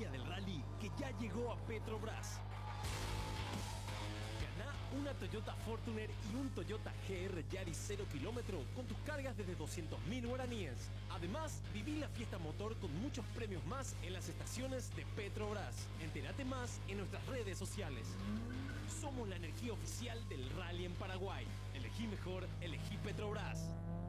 alegría del rally que ya llegó a Petrobras. Ganá una Toyota Fortuner y un Toyota GR Yaris 0 km con tus cargas desde 200.000 guaraníes. Además, viví la fiesta motor con muchos premios más en las estaciones de Petrobras. Entérate más en nuestras redes sociales. Somos la energía oficial del rally en Paraguay. Elegí mejor, elegí Petrobras.